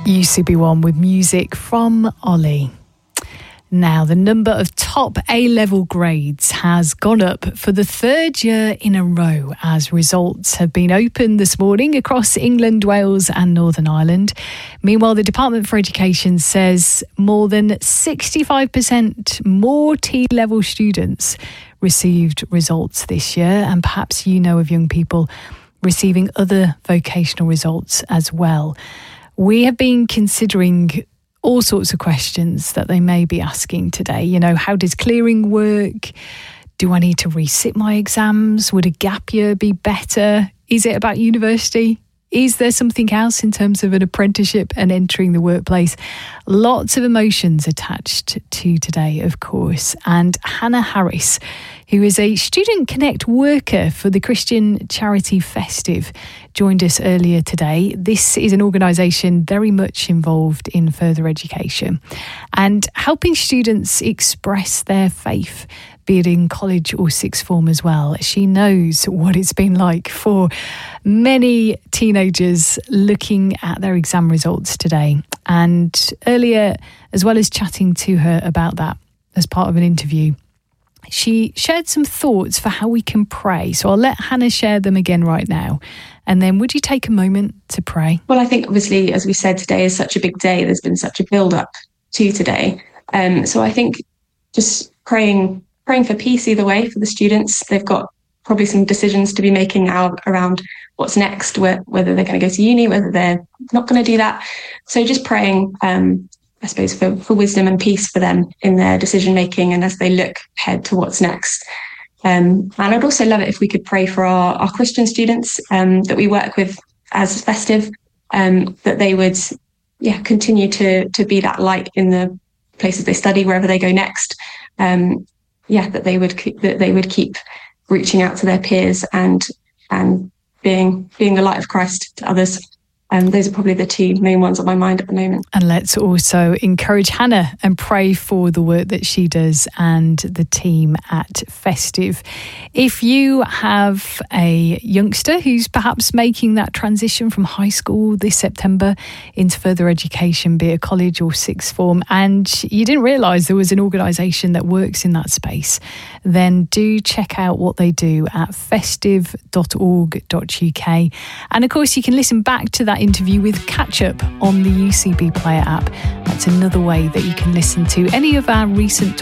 UCB1 with music from Ollie. Now, the number of top A-level grades has gone up for the third year in a row as results have been opened this morning across England, Wales and Northern Ireland. Meanwhile, the Department for Education says more than 65% more T-level students received results this year, and perhaps you know of young people receiving other vocational results as well. We have been considering all sorts of questions that they may be asking today. You know, how does clearing work? Do I need to resit my exams? Would a gap year be better? Is it about university? Is there something else in terms of an apprenticeship and entering the workplace? Lots of emotions attached to today, of course. And Hannah Harris, who is a Student Connect worker for the Christian charity Festive, joined us earlier today. This is an organisation very much involved in further education and helping students express their faith, be it in college or sixth form as well. She knows what it's been like for many teenagers looking at their exam results today. And earlier, as well as chatting to her about that as part of an interview, she shared some thoughts for how we can pray. So I'll let Hannah share them again right now. And then would you take a moment to pray? Well, I think obviously, as we said, today is such a big day. There's been such a build-up to today. So I think just praying for peace either way for the students. They've got probably some decisions to be making now around what's next, whether they're going to go to uni, whether they're not going to do that. So just praying, I suppose, for wisdom and peace for them in their decision making and as they look ahead to what's next. And I'd also love it if we could pray for our Christian students that we work with as Festive, that they would continue to be that light in the places they study, wherever they go next. That they would keep reaching out to their peers and being the light of Christ to others. Those are probably the two main ones on my mind at the moment. And let's also encourage Hannah and pray for the work that she does and the team at Festive. If you have a youngster who's perhaps making that transition from high school this September into further education, be it college or sixth form, and you didn't realise there was an organisation that works in that space, then do check out what they do at festive.org.uk. And of course, you can listen back to that interview with Catch Up on the UCB Player app. That's another way that you can listen to any of our recent